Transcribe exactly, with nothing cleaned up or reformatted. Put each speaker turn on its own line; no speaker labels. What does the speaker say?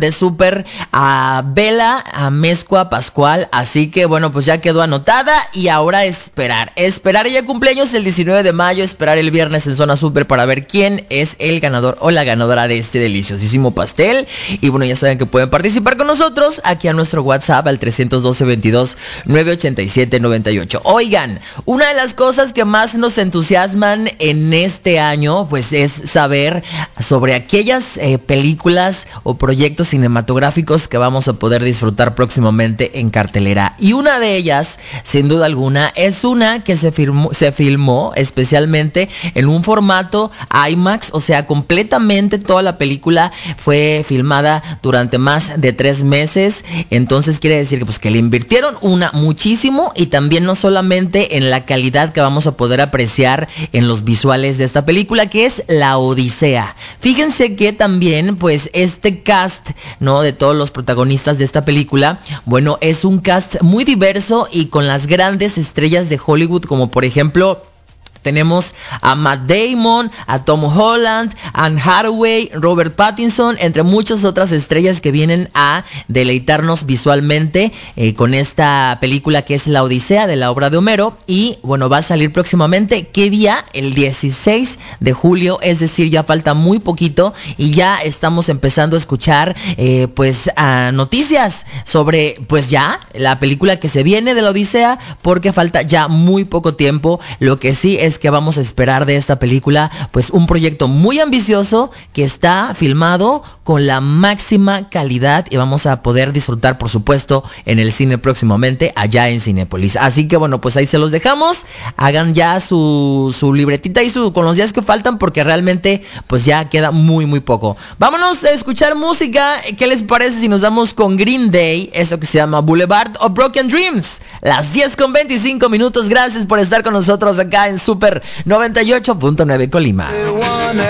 de Súper a Bella Amezcua Pascual. Así que bueno, pues ya quedó anotada y ahora esperar. Esperar ya cumpleaños el diecinueve de mayo, esperar el viernes en Zona Súper para ver quién es el ganador o la ganadora de este deliciosísimo pastel. Y bueno, ya saben que pueden participar con nosotros aquí a nuestro WhatsApp al trescientos doce, veintidós, novecientos ochenta y siete, noventa y ocho. Oigan, una de las cosas que más nos entusiasman en este año pues es saber sobre aquellas eh, películas o proyectos cinematográficos que vamos a poder disfrutar próximamente en cartelera. Y una de ellas, sin duda alguna, es una que se, firmó, se filmó especialmente en un formato IMAX, o sea, completamente toda la película fue filmada durante más de tres meses. Entonces quiere decir que pues que le invirtieron una muchísimo, y también no solamente en la calidad que vamos a poder apreciar en los visuales de esta película, que es La Odisea. Fíjense que también pues este cast, ¿no?, de todos los protagonistas de esta película, bueno, es un cast muy diverso y con las grandes estrellas de Hollywood, como por ejemplo tenemos a Matt Damon, a Tom Holland, Anne Hathaway, Robert Pattinson, entre muchas otras estrellas que vienen a deleitarnos visualmente eh, con esta película que es La Odisea, de la obra de Homero. Y bueno, va a salir próximamente. ¿Qué día? El dieciséis de julio, es decir, ya falta muy poquito y ya estamos empezando a escuchar eh, pues a noticias sobre pues ya la película que se viene de La Odisea, porque falta ya muy poco tiempo. Lo que sí es que vamos a esperar de esta película pues un proyecto muy ambicioso que está filmado con la máxima calidad y vamos a poder disfrutar, por supuesto, en el cine próximamente allá en Cinépolis. Así que bueno, pues ahí se los dejamos. Hagan ya su, su libretita y su con los días que faltan, porque realmente pues ya queda muy muy poco. Vámonos a escuchar música. ¿Qué les parece si nos damos con Green Day, esto que se llama Boulevard of Broken Dreams? Las diez con veinticinco minutos. Gracias por estar con nosotros acá en Super noventa y ocho punto nueve Colima.